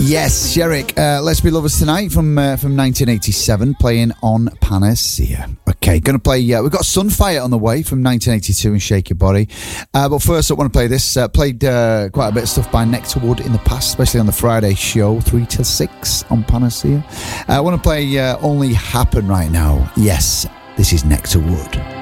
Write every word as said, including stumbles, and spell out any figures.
Yes, Sherrick, uh, Let's Be Lovers Tonight from uh, from nineteen eighty-seven, playing on Panacea. Okay, going to play, uh, we've got Sunfire on the way from nineteen eighty-two and Shake Your Body. Uh, but first, I want to play this. Uh, played uh, quite a bit of stuff by Nectarwood in the past, especially on the Friday show, three till six on Panacea. Uh, I want to play uh, Only Happen right now. Yes, this is Nectarwood.